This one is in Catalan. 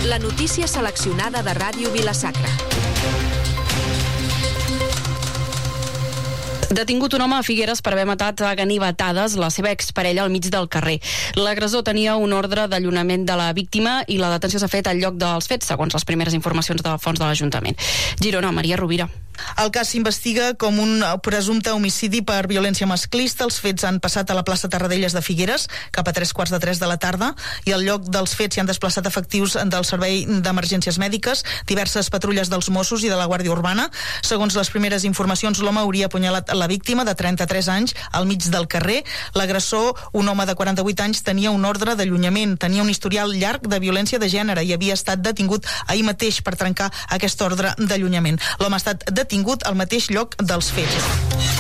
La notícia seleccionada de Ràdio Vila-sacra. Detingut un home a Figueres per haver matat a ganivetades la seva exparella al mig del carrer. L'agressor tenia un ordre d'allunament de la víctima i la detenció s'ha fet al lloc dels fets, segons les primeres informacions de fons de l'Ajuntament. Girona, Maria Rovira. El cas s'investiga com un presumpte homicidi per violència masclista. Els fets han passat a la plaça Tarradellas de Figueres cap a 3:45 de la tarda i al lloc dels fets s'hi han desplaçat efectius del Servei d'Emergències Mèdiques, diverses patrulles dels Mossos i de la Guàrdia Urbana. Segons les primeres informacions, l'home hauria apunyalat la víctima de 33 anys al mig del carrer. L'agressor, un home de 48 anys, tenia un ordre d'allunyament, tenia un historial llarg de violència de gènere i havia estat detingut ahir mateix per trencar aquest ordre d'allunyament. L'home ha estat detingut al mateix lloc dels fets.